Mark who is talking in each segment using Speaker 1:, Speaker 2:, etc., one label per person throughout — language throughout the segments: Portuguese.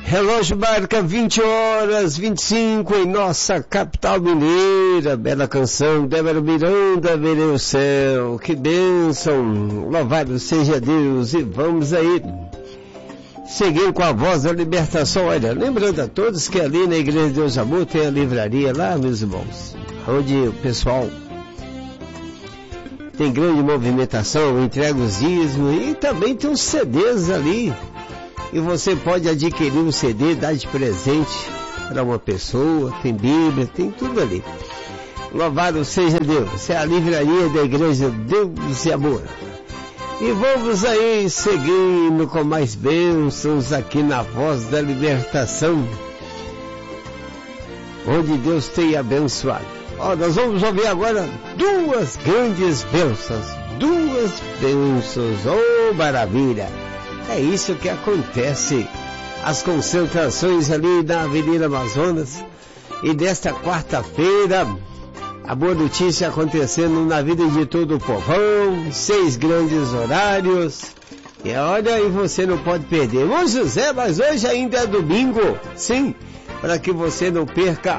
Speaker 1: Relógio marca 20h25 em nossa capital mineira. Bela canção, Débora Miranda, Verei o Céu. Que bênção, louvado seja Deus. E vamos aí, seguindo com a voz da libertação. Olha, lembrando a todos que ali na Igreja de Deus Amor tem a livraria lá, meus irmãos, onde o pessoal tem grande movimentação, entrega os dízimos e também tem uns CDs ali. E você pode adquirir um CD, dar de presente para uma pessoa, tem Bíblia, tem tudo ali. Louvado seja Deus, é a livraria da Igreja Deus e Amor. E vamos aí seguindo com mais bênçãos aqui na Voz da Libertação, onde Deus tem abençoado. Nós vamos ouvir agora duas grandes bênçãos, maravilha! É isso que acontece, as concentrações ali na Avenida Amazonas, e desta quarta-feira, a boa notícia acontecendo na vida de todo o povão, 6 grandes horários, e olha, e você não pode perder. Irmão José, mas hoje ainda é domingo, sim, para que você não perca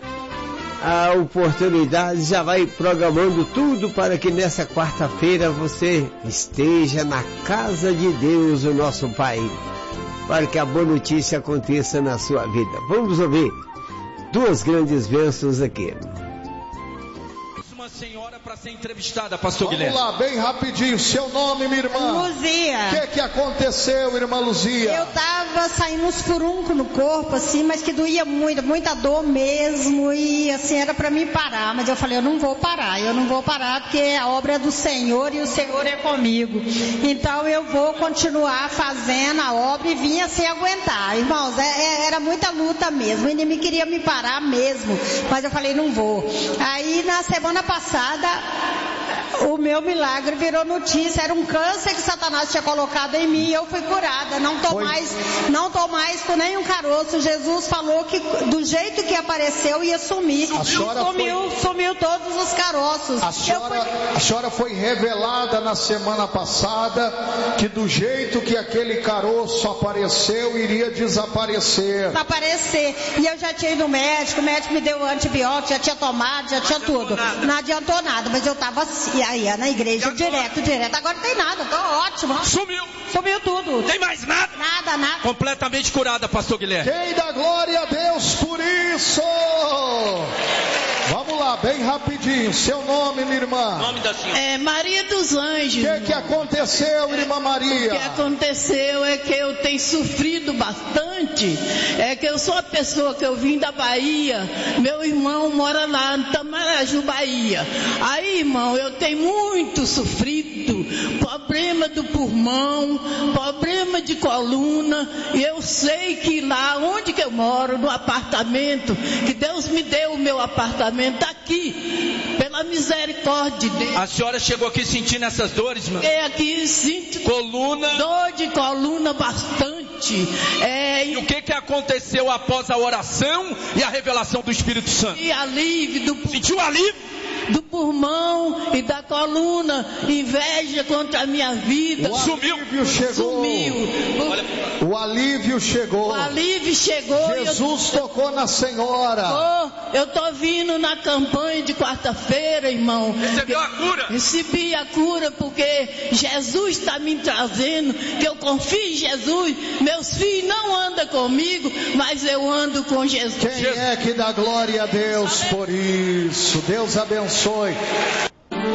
Speaker 1: a oportunidade, já vai programando tudo para que nessa quarta-feira você esteja na casa de Deus, o nosso Pai, para que a boa notícia aconteça na sua vida. Vamos ouvir duas grandes bênçãos aqui.
Speaker 2: Uma senhora para ser entrevistada, pastor Guilherme.
Speaker 3: Vamos lá, bem rapidinho, seu nome, minha irmã?
Speaker 4: Luzia.
Speaker 3: O que aconteceu, irmã Luzia?
Speaker 4: Eu tava saindo uns furuncos no corpo, assim, mas que doía muito, muita dor mesmo, e assim, era para mim parar, mas eu falei, eu não vou parar, porque a obra é do Senhor e o Senhor é comigo, então eu vou continuar fazendo a obra e vinha sem aguentar, irmãos, era muita luta mesmo, o inimigo queria me parar mesmo, mas eu falei, não vou. Aí na semana passada, o meu milagre virou notícia, era um câncer que Satanás tinha colocado em mim e eu fui curada, não tô mais com nenhum caroço. Jesus falou que do jeito que apareceu ia sumir, sumiu todos os caroços.
Speaker 3: A senhora foi revelada na semana passada que do jeito que aquele caroço apareceu, iria desaparecer, e eu já tinha ido no médico, o médico me deu antibiótico, já tinha tomado, já tinha tudo, não adiantou nada, mas eu tava assim, aí na igreja, direto, agora não tem nada, tô ótimo. Sumiu tudo.
Speaker 2: Tem mais nada?
Speaker 3: Nada.
Speaker 2: Completamente curada, pastor Guilherme.
Speaker 3: Quem dá glória a Deus por isso? Vamos lá, bem rapidinho, seu nome, minha irmã?
Speaker 2: Nome da senhora?
Speaker 5: É Maria dos Anjos.
Speaker 3: O que aconteceu, irmã Maria?
Speaker 5: O que aconteceu é que eu tenho sofrido bastante, é que eu sou a pessoa que eu vim da Bahia, meu irmão mora lá em Tamaraju, Bahia. Aí, irmão, eu tenho muito sofrido, problema do pulmão, problema de coluna, e eu sei que lá onde que eu moro, no apartamento, que Deus me deu o meu apartamento aqui, pela misericórdia de Deus.
Speaker 2: A senhora chegou aqui sentindo essas dores, mano?
Speaker 5: Cheguei aqui sinto dor de coluna bastante.
Speaker 2: E o que aconteceu após a oração e a revelação do Espírito Santo?
Speaker 5: E alívio
Speaker 2: sentiu alívio?
Speaker 5: Do pulmão e da coluna, inveja contra a minha vida.
Speaker 3: O alívio chegou. O alívio chegou. Jesus tocou na senhora.
Speaker 5: Eu tô vindo na campanha de quarta-feira, irmão.
Speaker 2: Recebeu a cura?
Speaker 5: Recebi a cura porque Jesus está me trazendo, que eu confio em Jesus. Meus filhos não andam comigo, mas eu ando com Jesus.
Speaker 3: Quem é que dá glória a Deus por isso? Deus abençoe.